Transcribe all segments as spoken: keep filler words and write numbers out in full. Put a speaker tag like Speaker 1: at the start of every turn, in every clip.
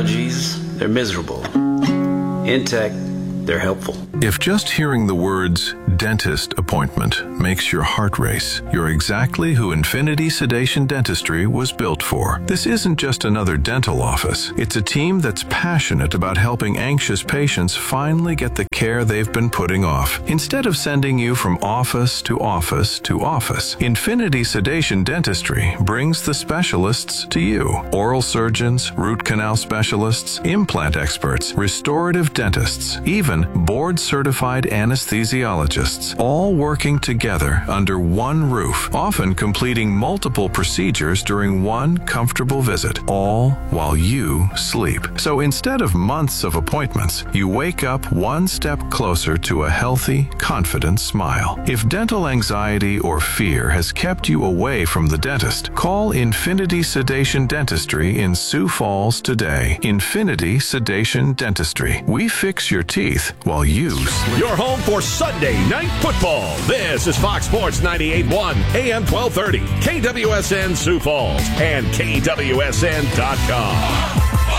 Speaker 1: allergies, they're miserable. Intech, they're helpful.
Speaker 2: If just hearing the words dentist appointment makes your heart race, you're exactly who Infinity Sedation Dentistry was built for. This isn't just another dental office. It's a team that's passionate about helping anxious patients finally get the care they've been putting off. Instead of sending you from office to office to office, Infinity Sedation Dentistry brings the specialists to you. Oral surgeons, root canal specialists, implant experts, restorative dentists, even board-certified anesthesiologists, all working together under one roof, often completing multiple procedures during one comfortable visit, all while you sleep. So instead of months of appointments, you wake up one step closer to a healthy, confident smile. If dental anxiety or fear has kept you away from the dentist, call Infinity Sedation Dentistry in Sioux Falls today. Infinity Sedation Dentistry. We fix your teeth while you sleep.
Speaker 3: Your home for Sunday Night Football. This is Fox Sports ninety-eight point one, A M twelve thirty, K W S N Sioux Falls, and K W S N dot com.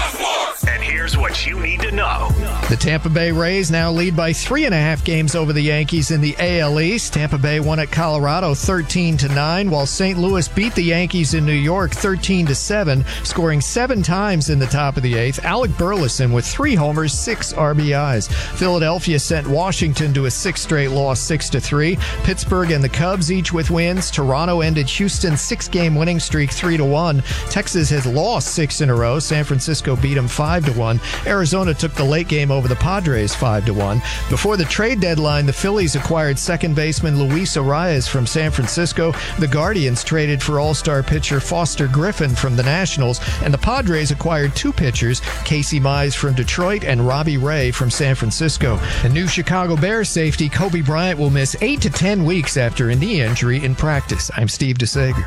Speaker 3: And here's what you need to know.
Speaker 4: The Tampa Bay Rays now lead by three and a half games over the Yankees in the A L East. Tampa Bay won at Colorado thirteen to nine, while Saint Louis beat the Yankees in New York thirteen to seven, scoring seven times in the top of the eighth. Alec Burleson with three homers, six R B Is. Philadelphia sent Washington to a sixth straight loss, six to three. Pittsburgh and the Cubs each with wins. Toronto ended Houston's six-game winning streak three to one. Texas has lost six in a row. San Francisco beat them five to one. Arizona took the late game over the Padres five to one. Before the trade deadline, the Phillies acquired second baseman Luis Arias from San Francisco. The Guardians traded for all-star pitcher Foster Griffin from the Nationals, and the Padres acquired two pitchers, Casey Mize from Detroit and Robbie Ray from San Francisco. A new Chicago Bears safety, Kobe Bryant, will miss eight to ten weeks after a knee injury in practice. I'm Steve DeSager.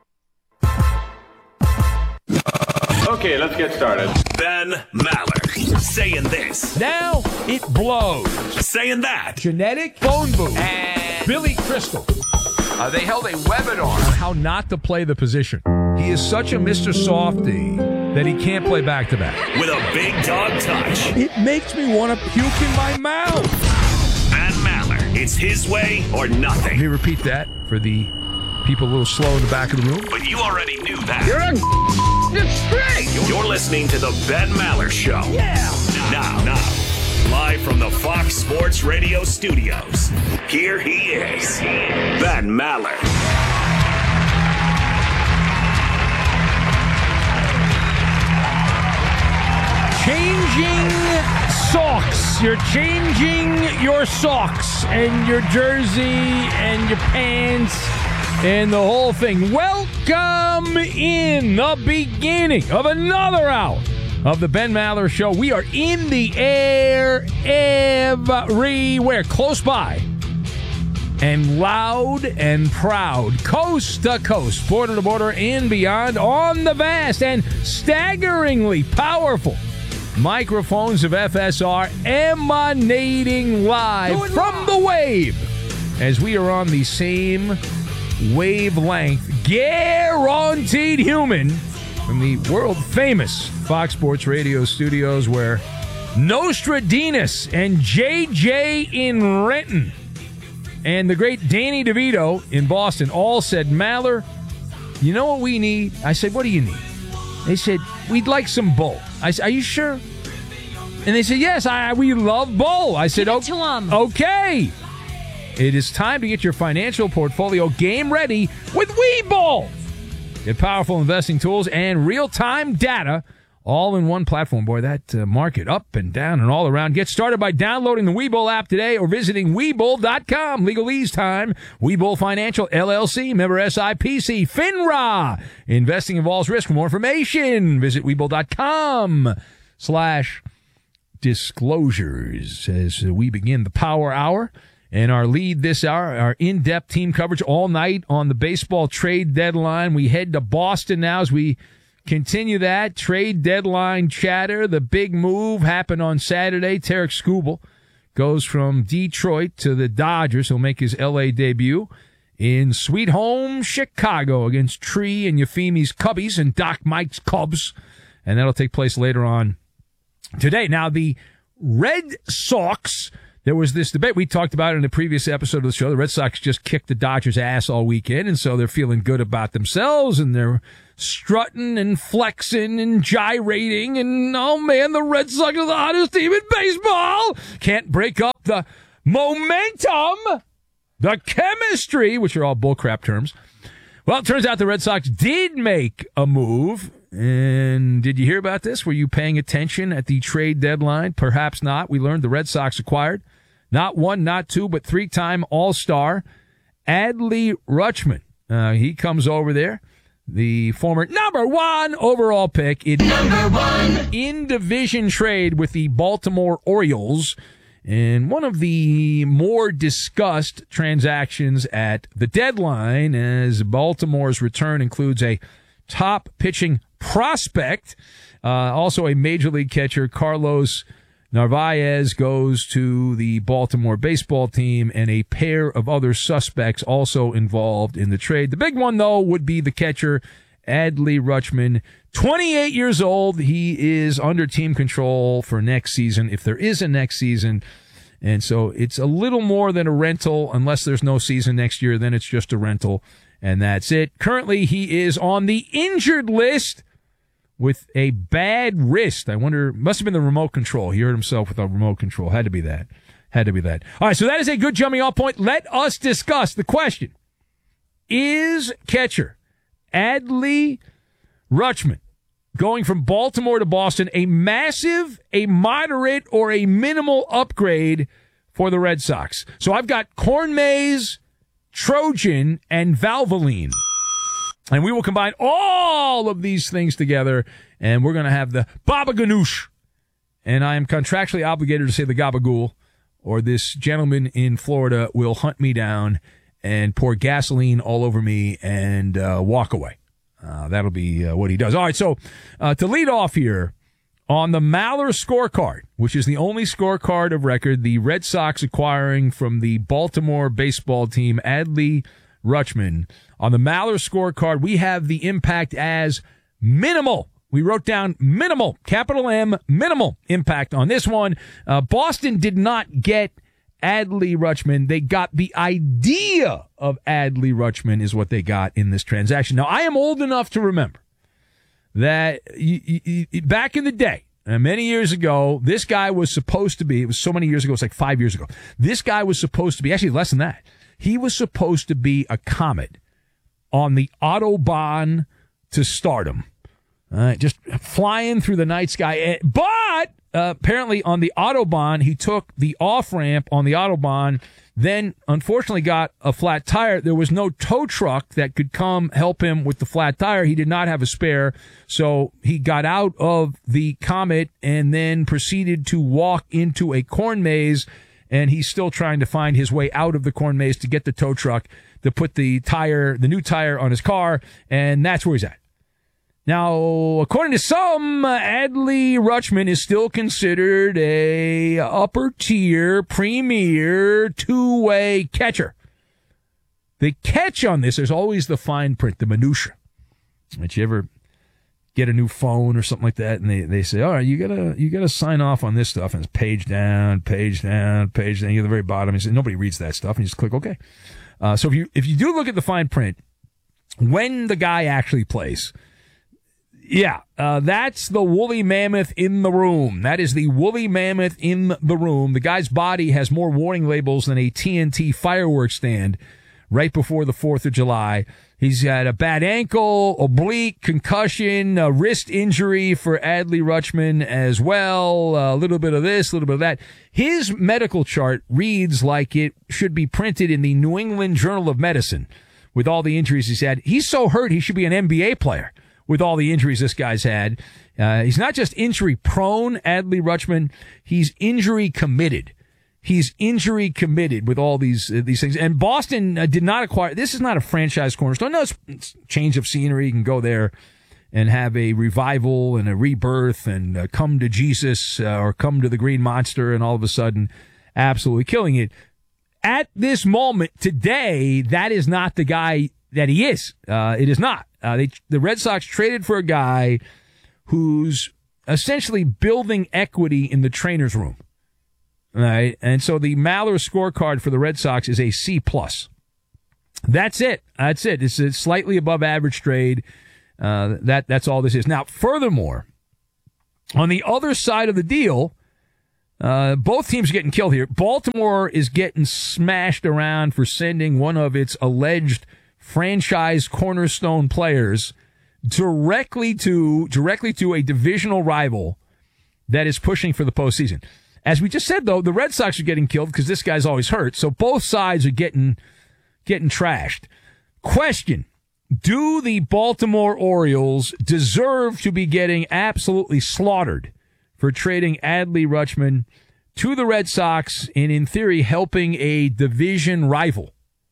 Speaker 5: Okay, let's get started.
Speaker 3: Ben Maller saying this.
Speaker 6: Now it blows.
Speaker 3: Saying that.
Speaker 6: Genetic phone booth. And Billy Crystal.
Speaker 7: Uh, they held a webinar
Speaker 6: on how not to play the position. He is such a Mister Softy that he can't play back-to-back.
Speaker 3: With a big dog touch.
Speaker 6: It makes me want to puke in my mouth.
Speaker 3: Ben Maller. It's his way or nothing.
Speaker 6: Let me repeat that for the people a little slow in the back of the room.
Speaker 3: But you already knew that.
Speaker 6: You're a disgrace.
Speaker 3: You're listening to the Ben Maller Show.
Speaker 6: Yeah.
Speaker 3: Now, now, live from the Fox Sports Radio studios, here he is, Ben Maller.
Speaker 6: Changing socks. You're changing your socks and your jersey and your pants and the whole thing. Welcome in the beginning of another hour of the Ben Maller Show. We are in the air everywhere, close by, and loud and proud, coast to coast, border to border, and beyond, on the vast and staggeringly powerful microphones of F S R, emanating live from the wave as we are on the same wavelength, guaranteed human, from the world-famous Fox Sports Radio studios, where Nostradamus and J J in Renton and the great Danny DeVito in Boston all said, Maller, you know what we need? I said, what do you need? They said, we'd like some bull. I said, are you sure? And they said, yes, I, we love bull. I said,
Speaker 8: Give it to 'em.
Speaker 6: Okay. It is time to get your financial portfolio game ready with Webull. Get powerful investing tools and real-time data all in one platform. Boy, that uh, market up and down and all around. Get started by downloading the Webull app today or visiting Webull dot com. Legalese time. Webull Financial, L L C, member S I P C, FINRA. Investing involves risk. For more information, visit Webull dot com slash disclosures as we begin the Power Hour. And our lead this hour, our in-depth team coverage all night on the baseball trade deadline. We head to Boston now as we continue that trade deadline chatter. The big move happened on Saturday. Tarek Skubal goes from Detroit to the Dodgers. He'll make his L A debut in sweet home Chicago against Tree and Euphemi's Cubbies and Doc Mike's Cubs and that'll take place later on today. Now, the Red Sox, there was this debate. We talked about it in the previous episode of the show. The Red Sox just kicked the Dodgers' ass all weekend, and so they're feeling good about themselves, and they're strutting and flexing and gyrating, and oh man, the Red Sox are the hottest team in baseball. Can't break up the momentum, the chemistry, which are all bullcrap terms. Well, it turns out the Red Sox did make a move. And did you hear about this? Were you paying attention at the trade deadline? Perhaps not. We learned the Red Sox acquired not one, not two, but three-time All-Star Adley Rutschman. Uh, he comes over there. The former number one overall pick in number one in division trade with the Baltimore Orioles. And one of the more discussed transactions at the deadline, as Baltimore's return includes a top pitching prospect, uh, also a major league catcher, Carlos Narvaez, goes to the Baltimore baseball team, and a pair of other suspects also involved in the trade. The big one, though, would be the catcher, Adley Rutschman, twenty-eight years old. He is under team control for next season, if there is a next season. And so it's a little more than a rental. Unless there's no season next year, then it's just a rental, and that's it. Currently, he is on the injured list with a bad wrist. I wonder, must have been the remote control. He hurt himself with a remote control. Had to be that. Had to be that. All right, so that is a good jumping off point. Let us discuss the question. Is catcher Adley Rutschman going from Baltimore to Boston a massive, a moderate, or a minimal upgrade for the Red Sox? So I've got corn maze, Trojan, and Valvoline. And we will combine all of these things together, and we're going to have the Baba Ganoush. And I am contractually obligated to say the Gabagool, or this gentleman in Florida will hunt me down and pour gasoline all over me and uh, walk away. Uh, that'll be uh, what he does. All right, so uh, to lead off here, on the Maller scorecard, which is the only scorecard of record, the Red Sox acquiring from the Baltimore baseball team, Adley Rutschman. On the Maller scorecard, we have the impact as minimal. We wrote down minimal, capital M, minimal impact on this one. Uh, Boston did not get Adley Rutschman. They got the idea of Adley Rutschman is what they got in this transaction. Now, I am old enough to remember that you, you, back in the day, uh, many years ago, this guy was supposed to be, it was so many years ago, it's like five years ago, this guy was supposed to be, actually less than that, he was supposed to be a comet on the Autobahn to stardom. Uh, just flying through the night sky. But uh, apparently on the Autobahn, he took the off-ramp on the Autobahn, then unfortunately got a flat tire. There was no tow truck that could come help him with the flat tire. He did not have a spare, so he got out of the Comet and then proceeded to walk into a corn maze, and he's still trying to find his way out of the corn maze to get the tow truck to put the tire, the new tire on his car, and that's where he's at. Now, according to some, uh, Adley Rutschman is still considered a upper-tier, premier, two-way catcher. The catch on this, there's always the fine print, the minutia. Did you ever get a new phone or something like that, and they, they say, all right, you gotta you gotta sign off on this stuff, and it's page down, page down, page down. You're at the very bottom. You say, nobody reads that stuff, and you just click OK. Uh, so if you if you do look at the fine print, when the guy actually plays, yeah, uh, that's the woolly mammoth in the room. That is the woolly mammoth in the room. The guy's body has more warning labels than a T N T fireworks stand right before the fourth of July. He's got a bad ankle, oblique, concussion, a wrist injury for Adley Rutschman as well. A little bit of this, a little bit of that. His medical chart reads like it should be printed in the New England Journal of Medicine with all the injuries he's had. He's so hurt he should be an N B A player with all the injuries this guy's had. Uh, he's not just injury prone, Adley Rutschman. He's injury committed. He's injury committed with all these uh, these things. And Boston uh, did not acquire. This is not a franchise cornerstone. No, it's, it's change of scenery. You can go there and have a revival and a rebirth and uh, come to Jesus uh, or come to the Green Monster, and all of a sudden absolutely killing it. At this moment today, that is not the guy that he is. Uh, it is not. Uh, they, the Red Sox traded for a guy who's essentially building equity in the trainer's room. All right. And so the Maller scorecard for the Red Sox is a C plus. That's it. That's it. It's a slightly above average trade. Uh, that that's all this is. Now, furthermore, on the other side of the deal, uh, both teams are getting killed here. Baltimore is getting smashed around for sending one of its alleged franchise cornerstone players directly to directly to a divisional rival that is pushing for the postseason. As we just said, though, the Red Sox are getting killed because this guy's always hurt. So both sides are getting getting trashed. Question: do the Baltimore Orioles deserve to be getting absolutely slaughtered for trading Adley Rutschman to the Red Sox and, in theory, helping a division rival?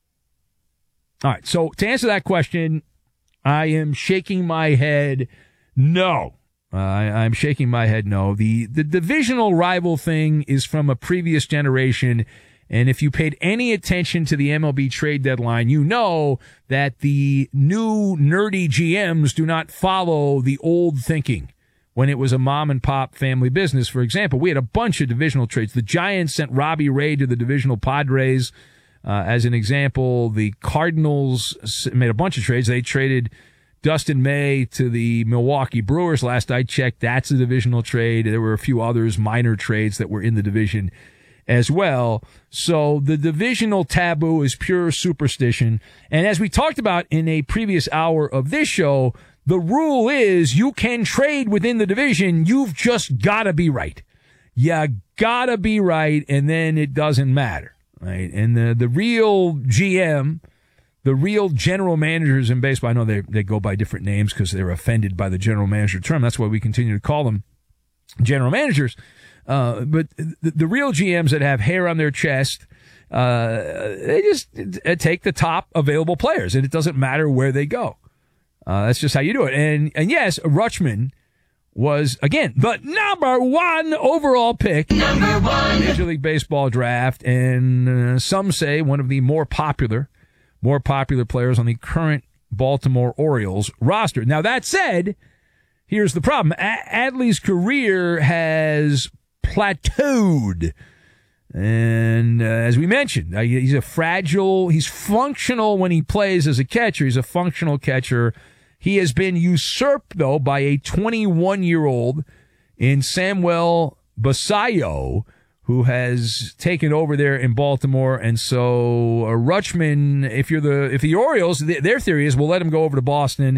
Speaker 6: All right, so to answer that question, I am shaking my head no. Uh, I, I'm shaking my head no. The, the divisional rival thing is from a previous generation. And if you paid any attention to the M L B trade deadline, you know that the new nerdy G Ms do not follow the old thinking when it was a mom and pop family business. For example, we had a bunch of divisional trades. The Giants sent Robbie Ray to the divisional Padres. Uh, as an example, the Cardinals made a bunch of trades. They traded Dustin May to the Milwaukee Brewers. Last I checked, that's a divisional trade. There were a few others, minor trades that were in the division as well. So the divisional taboo is pure superstition. And as we talked about in a previous hour of this show, the rule is you can trade within the division. You've just got to be right. You got to be right, and then it doesn't matter. Right? And the, the real G M, the real general managers in baseball, I know they, they go by different names because they're offended by the general manager term. That's why we continue to call them general managers. Uh, but the, the real G Ms that have hair on their chest, uh, they just take the top available players, and it doesn't matter where they go. Uh, that's just how you do it. And, and yes, Rutschman was, again, the number one overall pick number one. Major League Baseball draft, and uh, some say one of the more popular, more popular players on the current Baltimore Orioles roster. Now, that said, here's the problem. A- Adley's career has plateaued. And uh, as we mentioned, uh, he's a fragile, he's functional when he plays as a catcher. He's a functional catcher. He has been usurped, though, by a twenty-one-year-old in Samuel Basallo, who has taken over there in Baltimore. And so uh, Rutschman, if you're the if the Orioles, th- their theory is we'll let him go over to Boston,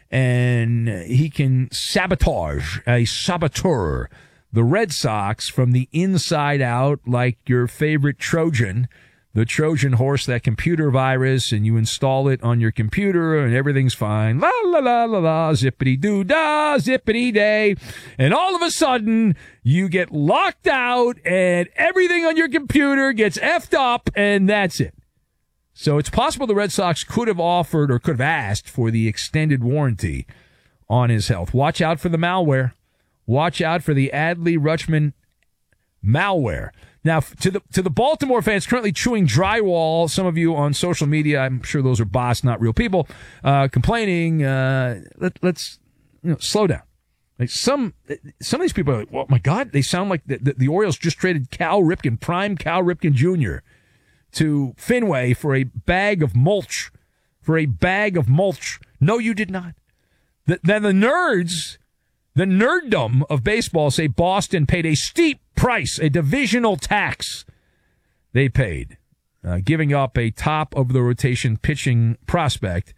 Speaker 6: and he can sabotage, a saboteur, the Red Sox from the inside out, like your favorite Trojan, the Trojan horse, that computer virus, and you install it on your computer and everything's fine. La, la, la, la, la, zippity-doo-dah, zippity-day. And all of a sudden, you get locked out and everything on your computer gets effed up, and that's it. So it's possible the Red Sox could have offered or could have asked for the extended warranty on his health. Watch out for the malware. Watch out for the Adley Rutschman malware. Now, to the to the Baltimore fans currently chewing drywall, some of you on social media, I'm sure those are bots, not real people, uh, complaining, uh, let, let's you know slow down. Like some some of these people are like, oh my God, they sound like the, the, the Orioles just traded Cal Ripken, prime Cal Ripken Junior to Fenway for a bag of mulch, for a bag of mulch. No, you did not. The, then the nerds, the nerddom of baseball say Boston paid a steep price, a divisional tax they paid, uh, giving up a top-of-the-rotation pitching prospect.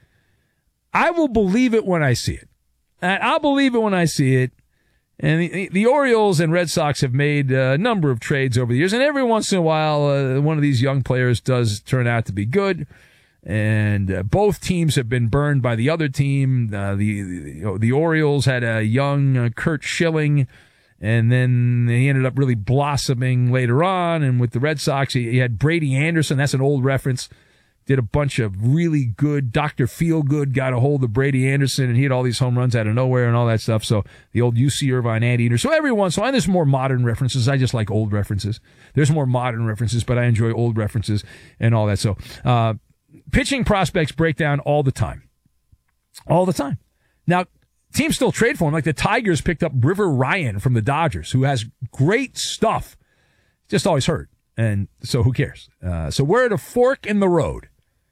Speaker 6: I will believe it when I see it. I'll believe it when I see it. And the, the Orioles and Red Sox have made a number of trades over the years, and every once in a while, uh, one of these young players does turn out to be good. And uh, both teams have been burned by the other team. Uh, the, the, you know, the Orioles had a young uh, Curt Schilling, and then he ended up really blossoming later on. And with the Red Sox, he, he had Brady Anderson. That's an old reference. Did a bunch of really good, Doctor Feelgood got a hold of Brady Anderson, and he had all these home runs out of nowhere and all that stuff. So the old U C Irvine anteater. So every once in a while, and there's more modern references. I just like old references. There's more modern references, but I enjoy old references and all that. So, uh, pitching prospects break down all the time. All the time. Now, teams still trade for him. Like the Tigers picked up River Ryan from the Dodgers, who has great stuff. Just always hurt. And so who cares? Uh, so we're at a fork in the road.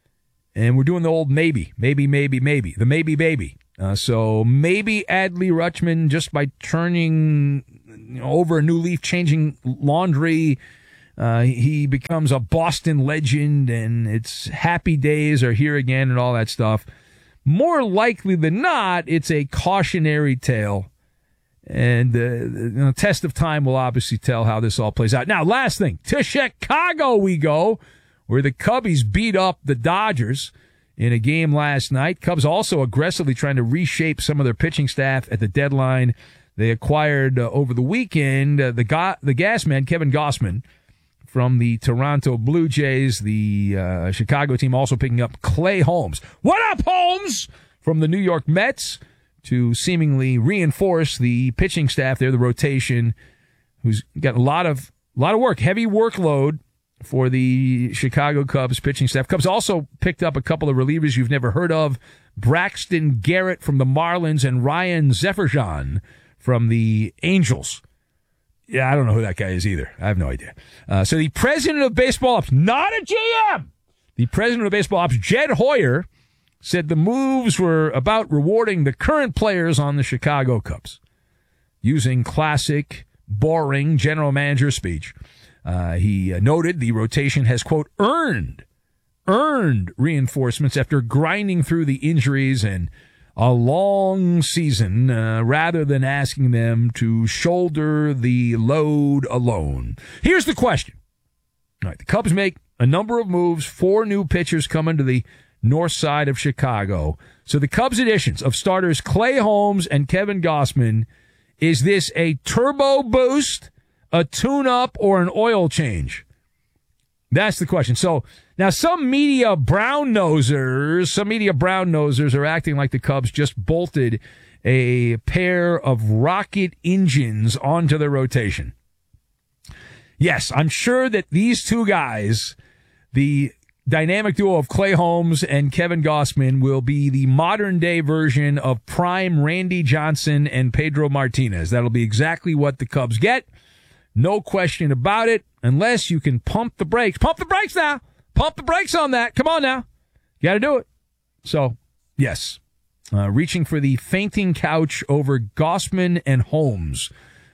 Speaker 6: And we're doing the old maybe, maybe, maybe, maybe, the maybe baby. Uh, so maybe Adley Rutschman, just by turning you know, over a new leaf, changing laundry, uh, he becomes a Boston legend, and it's happy days are here again and all that stuff. More likely than not, it's a cautionary tale. And uh, the you know, test of time will obviously tell how this all plays out. Now, last thing, to Chicago we go, where the Cubbies beat up the Dodgers in a game last night. Cubs also aggressively trying to reshape some of their pitching staff at the deadline. They acquired uh, over the weekend uh, the go- the gas man, Kevin Gausman, from the Toronto Blue Jays. The uh, Chicago team also picking up Clay Holmes. What up, Holmes? From the New York Mets to seemingly reinforce the pitching staff there, the rotation, who's got a lot of, a lot of work, heavy workload for the Chicago Cubs pitching staff. Cubs also picked up a couple of relievers you've never heard of, Braxton Garrett from the Marlins and Ryan Zefferjan from the Angels. Yeah, I don't know who that guy is either. I have no idea. Uh, so the president of baseball ops, not a G M, the president of baseball ops, Jed Hoyer, said the moves were about rewarding the current players on the Chicago Cubs, using classic, boring general manager speech. Uh, he uh, noted the rotation has, quote, earned, earned reinforcements after grinding through the injuries and a long season, uh, rather than asking them to shoulder the load alone. Here's the question. All right, the Cubs make a number of moves. Four new pitchers coming to the north side of Chicago. So the Cubs additions of starters Clay Holmes and Kevin Gausman, is this a turbo boost, a tune-up, or an oil change? That's the question. So now some media brown-nosers, some media brown-nosers are acting like the Cubs just bolted a pair of rocket engines onto their rotation. Yes, I'm sure that these two guys, the dynamic duo of Clay Holmes and Kevin Gausman, will be the modern-day version of prime Randy Johnson and Pedro Martinez. That'll be exactly what the Cubs get. No question about it, unless you can pump the brakes. Pump the brakes now. Pump the brakes on that. Come on now. You got to do it. So, yes, uh, reaching for the fainting couch over Gausman and Holmes.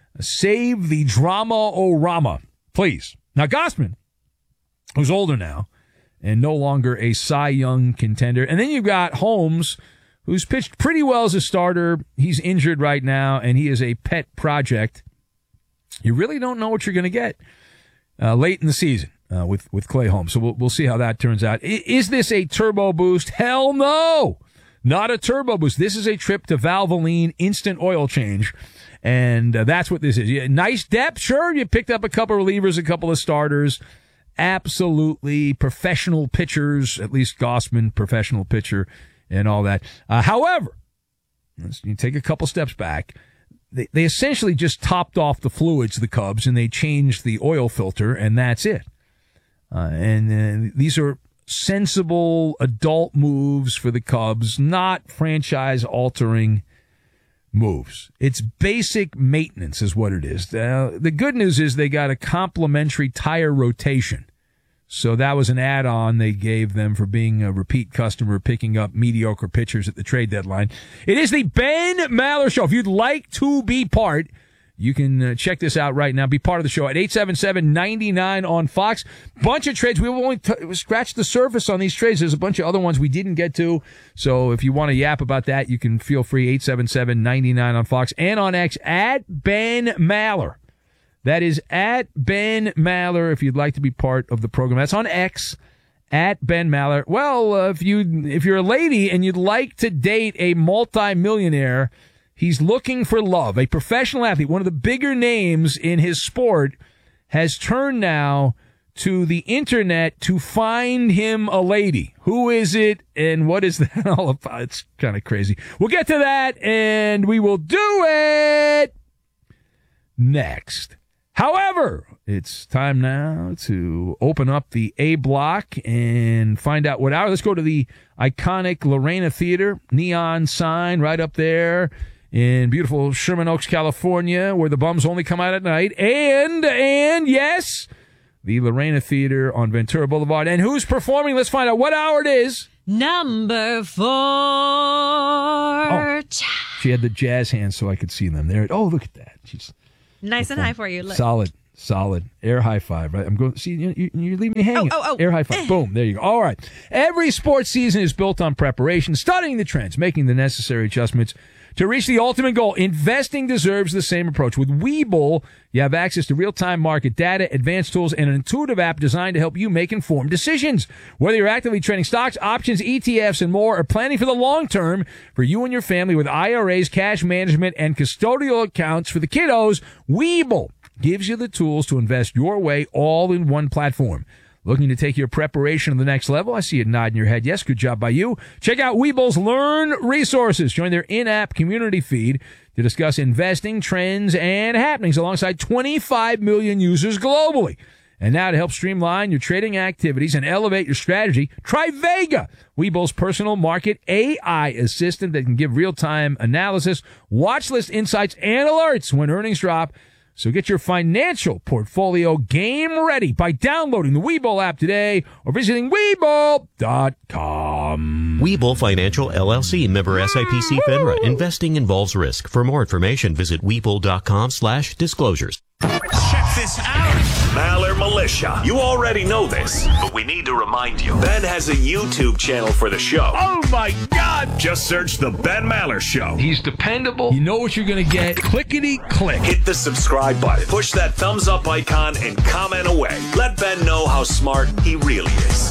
Speaker 6: Save the drama-o-rama, please. Now, Gausman, who's older now and no longer a Cy Young contender. And then you've got Holmes, who's pitched pretty well as a starter. He's injured right now, and he is a pet project. You really don't know what you're going to get uh, late in the season uh, with, with Clay Holmes. So we'll, we'll see how that turns out. I, is this a turbo boost? Hell no! Not a turbo boost. This is a trip to Valvoline instant oil change. And uh, that's what this is. Yeah, nice depth, sure. You picked up a couple of relievers, a couple of starters. Absolutely professional pitchers, at least Gausman, professional pitcher, and all that. Uh, however, let's you take a couple steps back. They, they essentially just topped off the fluids, the Cubs, and they changed the oil filter, and that's it. Uh, and uh, these are sensible adult moves for the Cubs, not franchise-altering moves. It's basic maintenance is what it is. Uh, the good news is they got a complimentary tire rotation. So that was an add-on they gave them for being a repeat customer, picking up mediocre pitchers at the trade deadline. It is the Ben Maller Show. If you'd like to be part, you can uh, check this out right now. Be part of the show at eight seven seven, nine nine on Fox. Bunch of trades. We've only t- scratched the surface on these trades. There's a bunch of other ones we didn't get to. So if you want to yap about that, you can feel free. eight seven seven, nine nine on Fox and on X at Ben Maller. That is at Ben Maller if you'd like to be part of the program. That's on X, at Ben Maller. Well, uh, if, you, if you're a lady and you'd like to date a multimillionaire, he's looking for love. A professional athlete, one of the bigger names in his sport, has turned now to the internet to find him a lady. Who is it and what is that all about? It's kind of crazy. We'll get to that and we will do it next. However, it's time now to open up the A block and find out what hour. Let's go to the iconic Lorena Theater. Neon sign right up there in beautiful Sherman Oaks, California, where the bums only come out at night. And, and yes, the Lorena Theater on Ventura Boulevard. And who's performing? Let's find out what hour it is.
Speaker 8: Number four.
Speaker 6: Oh, she had the jazz hands so I could see them. There. Oh, look at that. She's
Speaker 8: nice and high for you. Look.
Speaker 6: Solid. Solid. Air high five, right? I'm going, see, you, you, you're leaving me hanging.
Speaker 8: Oh, oh, oh.
Speaker 6: Air high five. Boom. There you go. All right. Every sports season is built on preparation, studying the trends, making the necessary adjustments to reach the ultimate goal. Investing deserves the same approach. With Webull, you have access to real-time market data, advanced tools, and an intuitive app designed to help you make informed decisions. Whether you're actively trading stocks, options, E T Fs, and more, or planning for the long term for you and your family with I R As, cash management, and custodial accounts for the kiddos, Webull gives you the tools to invest your way all in one platform. Looking to take your preparation to the next level? I see you nodding your head. Yes, good job by you. Check out Webull's Learn Resources. Join their in-app community feed to discuss investing, trends, and happenings alongside twenty-five million users globally. And now to help streamline your trading activities and elevate your strategy, try Vega, Webull's personal market A I assistant that can give real-time analysis, watch list insights, and alerts when earnings drop. So get your financial portfolio game ready by downloading the Webull app today or visiting Webull dot com.
Speaker 9: Webull Financial, L L C, member S I P C FINRA. Investing involves risk. For more information, visit Webull dot com slash disclosures.
Speaker 3: Check this out. Maller Militia. You already know this, but we need to remind you. Ben has a YouTube channel for the show. Oh, my God. Just search The Ben Maller Show.
Speaker 6: He's dependable. You know what you're going to get. Clickety click.
Speaker 3: Hit the subscribe button. Push that thumbs up icon and comment away. Let Ben know how smart he really is.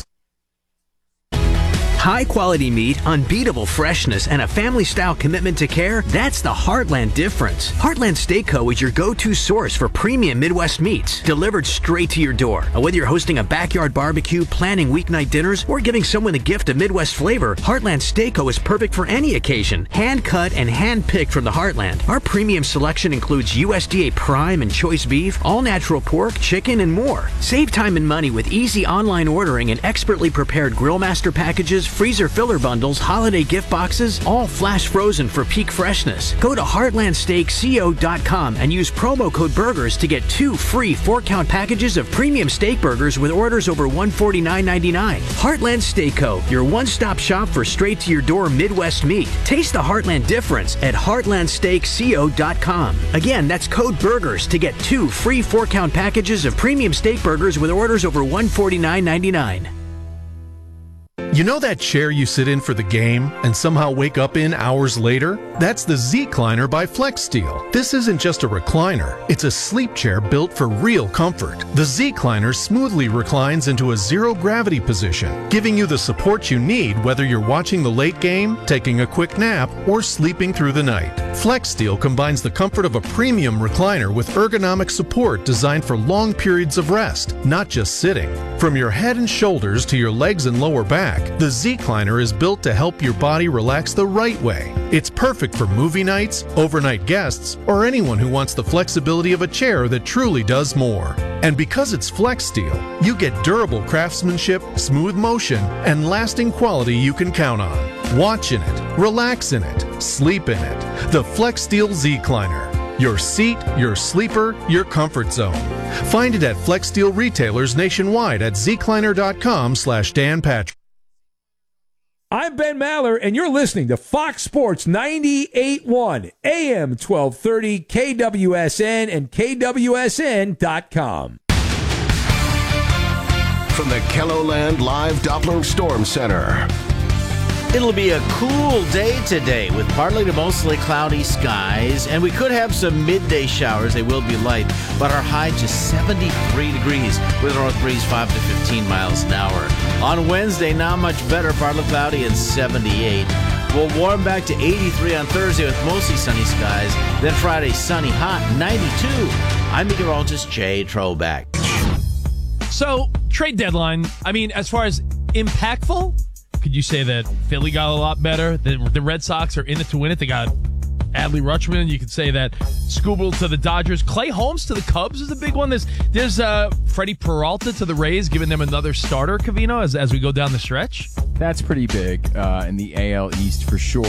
Speaker 10: High-quality meat, unbeatable freshness, and a family-style commitment to care, that's the Heartland difference. Heartland Steak Co. is your go-to source for premium Midwest meats, delivered straight to your door. Whether you're hosting a backyard barbecue, planning weeknight dinners, or giving someone a gift of Midwest flavor, Heartland Steak Co. is perfect for any occasion. Hand-cut and hand-picked from the Heartland. Our premium selection includes U S D A prime and choice beef, all-natural pork, chicken, and more. Save time and money with easy online ordering and expertly prepared Grillmaster packages, freezer filler bundles, holiday gift boxes, all flash frozen for peak freshness. Go to heartland steak co dot com and use promo code BURGERS to get two free four-count packages of premium steak burgers with orders over one hundred forty-nine ninety-nine. Heartland Steak Co., your one-stop shop for straight-to-your-door Midwest meat. Taste the Heartland difference at heartland steak co dot com. Again, that's code BURGERS to get two free four-count packages of premium steak burgers with orders over one hundred forty-nine ninety-nine.
Speaker 11: You know that chair you sit in for the game and somehow wake up in hours later? That's the Z-Cliner by FlexSteel. This isn't just a recliner, it's a sleep chair built for real comfort. The Z-Cliner smoothly reclines into a zero-gravity position, giving you the support you need whether you're watching the late game, taking a quick nap, or sleeping through the night. FlexSteel combines the comfort of a premium recliner with ergonomic support designed for long periods of rest, not just sitting. From your head and shoulders to your legs and lower back, the Z-Cliner is built to help your body relax the right way. It's perfect for movie nights, overnight guests, or anyone who wants the flexibility of a chair that truly does more. And because it's FlexSteel, you get durable craftsmanship, smooth motion, and lasting quality you can count on. Watch in it, relax in it, sleep in it. The FlexSteel Z-Cliner. Your seat, your sleeper, your comfort zone. Find it at FlexSteel retailers nationwide at zcliner dot com slash Dan Patrick.
Speaker 6: I'm Ben Maller, and you're listening to Fox Sports ninety-eight point one, A M twelve thirty, K W S N, and K W S N dot com.
Speaker 12: From the KELOLAND Live Doppler Storm Center.
Speaker 13: It'll be a cool day today with partly to mostly cloudy skies, and we could have some midday showers. They will be light, but our high to seventy-three degrees with a north breeze five to fifteen miles an hour. On Wednesday, not much better, partly cloudy and seventy-eight. We'll warm back to eighty-three on Thursday with mostly sunny skies. Then Friday, sunny, hot, ninety-two. I'm meteorologist Jay Troback.
Speaker 14: So, trade deadline, I mean, as far as impactful, could you say that Philly got a lot better? The, the Red Sox are in it to win it. They got Adley Rutschman. You could say that Skubal to the Dodgers. Clay Holmes to the Cubs is a big one. There's there's uh, Freddie Peralta to the Rays, giving them another starter, Covino, as, as we go down the stretch.
Speaker 15: That's pretty big uh, in the A L East for sure.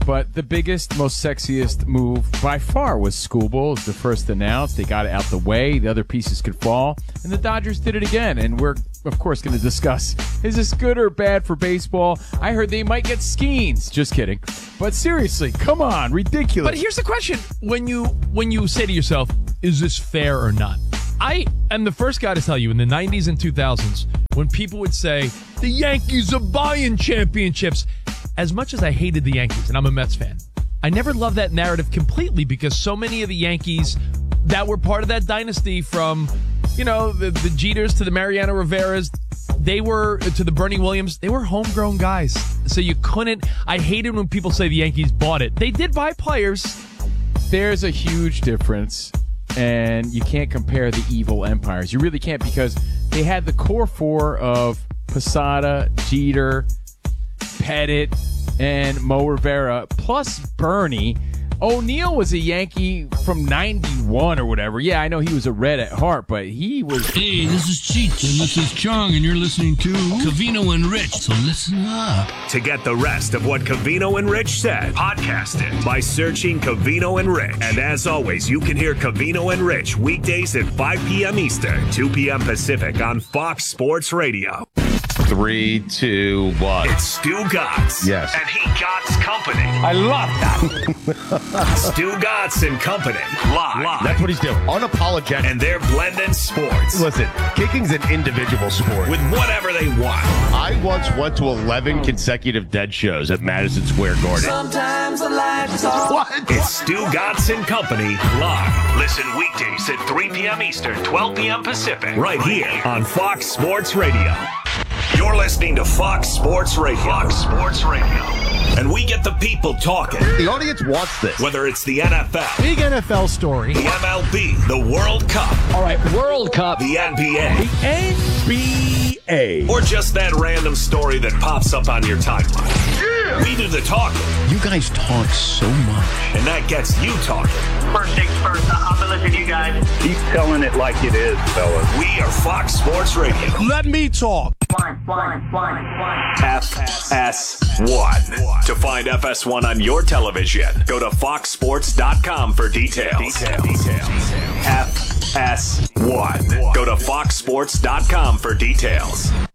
Speaker 15: But the biggest, most sexiest move by far was Skubal. It was the first announced. They got it out the way. The other pieces could fall. And the Dodgers did it again. And we're, of course, going to discuss, is this good or bad for baseball? I heard they might get Skeens. Just kidding. But seriously, come on. Ridiculous.
Speaker 14: But here's the question. When you when you say to yourself, is this fair or not? I am the first guy to tell you in the nineties and two thousands, when people would say, the Yankees are buying championships, as much as I hated the Yankees, and I'm a Mets fan, I never loved that narrative completely because so many of the Yankees that were part of that dynasty, from, you know, the, the Jeters to the Mariano Riveras, they were, to the Bernie Williams, they were homegrown guys. So you couldn't, I hated when people say the Yankees bought it. They did buy players.
Speaker 15: There's a huge difference, and you can't compare the evil empires. You really can't, because they had the core four of Posada, Jeter, Pettit, and Mo Rivera, plus Bernie. O'Neill was a Yankee from ninety-one or whatever. Yeah, I know he was a Red at heart, but he was...
Speaker 16: Hey, this is Cheech, and this is Chong, and you're listening to Covino and Rich, so listen up.
Speaker 3: To get the rest of what Covino and Rich said, podcast it by searching Covino and Rich. And as always, you can hear Covino and Rich weekdays at five p.m. Eastern, two p.m. Pacific on Fox Sports Radio.
Speaker 17: Three, two, one.
Speaker 3: It's Stu Gatz.
Speaker 17: Yes.
Speaker 3: And he Gatz Company.
Speaker 17: I love that.
Speaker 3: Stu Gatz and Company. Live. Live.
Speaker 17: That's what he's doing. Unapologetic.
Speaker 3: And they're blending sports.
Speaker 17: Listen, kicking's an individual sport.
Speaker 3: With whatever they want.
Speaker 17: I once went to eleven consecutive dead shows at Madison Square Garden.
Speaker 3: Sometimes a life is all. What? It's Stu Gatz and Company. Live. Listen weekdays at three p.m. Eastern, twelve p.m. Pacific. Right here on Fox Sports Radio. You're listening to Fox Sports Radio. Fox Sports Radio. And we get the people talking.
Speaker 17: The audience wants this.
Speaker 3: Whether it's the N F L.
Speaker 4: Big N F L story.
Speaker 3: The M L B. The World Cup.
Speaker 6: All right, World Cup.
Speaker 3: The N B A.
Speaker 6: The N B A.
Speaker 3: Or just that random story that pops up on your timeline. Yeah. We do the talking.
Speaker 17: You guys talk so much.
Speaker 3: And that gets you talking.
Speaker 18: First things first, I'm going to listen to you guys.
Speaker 5: Keep telling it like it is, fellas.
Speaker 3: We are Fox Sports Radio.
Speaker 4: Let me talk.
Speaker 18: One, one, one, one.
Speaker 3: F S one. To find F S one on your television, go to fox sports dot com for details. Details. Details. F S one. Go to fox sports dot com for details.